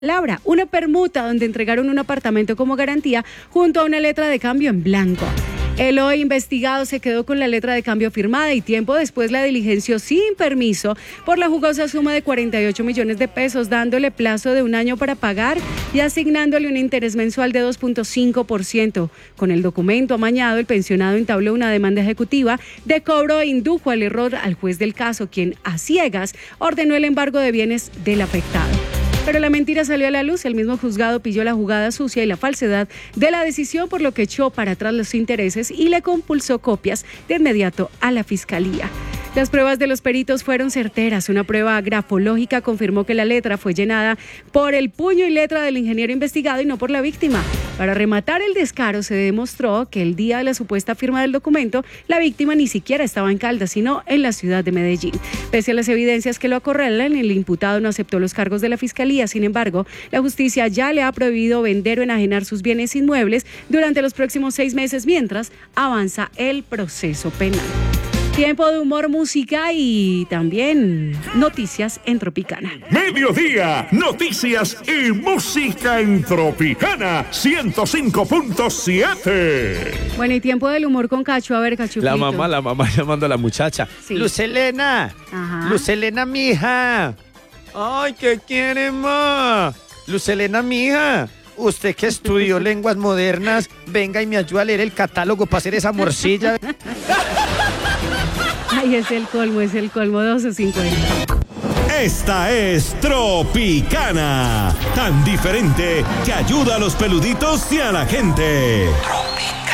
Laura, una permuta donde entregaron un apartamento como garantía junto a una letra de cambio en blanco. El hoy investigado se quedó con la letra de cambio firmada y tiempo después la diligenció sin permiso por la jugosa suma de 48 millones de pesos, dándole plazo de 1 año para pagar y asignándole un interés mensual de 2.5%. Con el documento amañado, el pensionado entabló una demanda ejecutiva de cobro e indujo al error al juez del caso, quien a ciegas ordenó el embargo de bienes del afectado. Pero la mentira salió a la luz. El mismo juzgado pilló la jugada sucia y la falsedad de la decisión, por lo que echó para atrás los intereses y le compulsó copias de inmediato a la fiscalía. Las pruebas de los peritos fueron certeras. Una prueba grafológica confirmó que la letra fue llenada por el puño y letra del ingeniero investigado y no por la víctima. Para rematar el descaro, se demostró que el día de la supuesta firma del documento, la víctima ni siquiera estaba en Caldas, sino en la ciudad de Medellín. Pese a las evidencias que lo acorralan, el imputado no aceptó los cargos de la fiscalía. Sin embargo, la justicia ya le ha prohibido vender o enajenar sus bienes inmuebles durante los próximos 6 meses, mientras avanza el proceso penal. Tiempo de humor, música y también noticias en Tropicana. Mediodía, noticias y música en Tropicana 105.7. Bueno, y tiempo del humor con Cacho. A ver, Cacho. La mamá llamando a la muchacha. Sí. Luz Elena, mija. Ay, ¿qué quiere, ma? Luz Elena, mija. Usted que estudió lenguas modernas, venga y me ayuda a leer el catálogo para hacer esa morcilla. Ay, es el colmo, 12.50. Esta es Tropicana, tan diferente que ayuda a los peluditos y a la gente.